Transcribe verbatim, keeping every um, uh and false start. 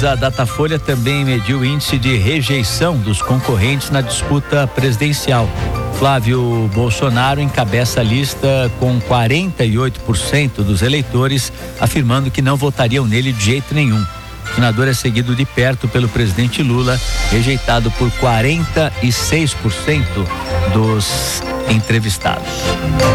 pesquisa Datafolha também mediu o índice de rejeição dos concorrentes na disputa presidencial. Flávio Bolsonaro encabeça a lista com quarenta e oito por cento dos eleitores afirmando que não votariam nele de jeito nenhum. O senador é seguido de perto pelo presidente Lula, rejeitado por quarenta e seis por cento dos entrevistados.